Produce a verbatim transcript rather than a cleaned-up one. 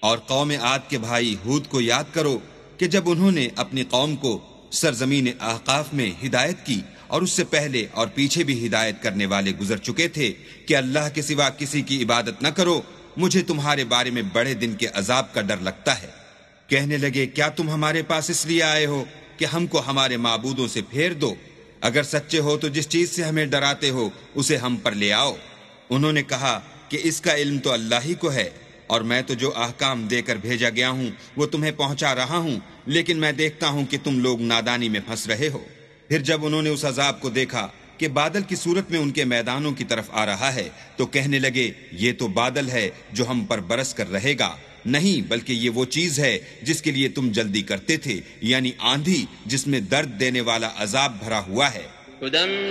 और कौम आद के भाई हूद को याद करो कि जब उन्होंने अपनी कौम को सरजमीन अहकाफ में हिदायत की और उससे पहले और पीछे भी हिदायत करने वाले गुजर चुके थे कि अल्लाह के सिवा किसी की इबादत न करो, मुझे तुम्हारे बारे में बड़े दिन के अजाब का डर लगता है। कहने लगे, क्या तुम हमारे पास इसलिए आए हो कि हमको हमारे माबूदों से फेर दो? अगर सच्चे हो तो जिस चीज से हमें डराते हो उसे हम पर ले आओ। उन्होंने कहा कि इसका इल्म तो अल्लाह ही को है, और मैं तो जो अहकाम देकर भेजा गया हूं वो तुम्हें पहुंचा रहा हूं, लेकिन मैं देखता हूं कि तुम लोग नादानी में फंस रहे हो। फिर जब उन्होंने उस अजाब को देखा कि बादल की सूरत में उनके मैदानों की तरफ आ रहा है, तो कहने लगे, ये तो बादल है जो हम पर बरस कर रहेगा। नहीं, बल्कि ये वो चीज है जिसके लिए तुम जल्दी करते थे, यानी आंधी जिसमें दर्द देने वाला अजाब भरा हुआ है।